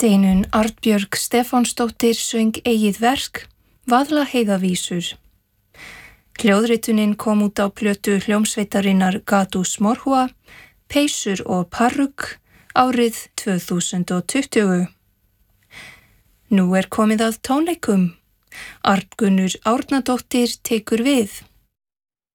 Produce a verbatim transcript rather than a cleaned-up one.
Steinunn Arnbjörg Stefánsdóttir söng eigið verk, Vaðlaheiðarvísur. Hljóðritunin kom út á plötu hljómsveitarinnar Gatus Morhua, Peysur og Parruk árið tvö þúsund og tuttugu. Nú er komið að tónleikum. Arngunnur Árnadóttir tekur við.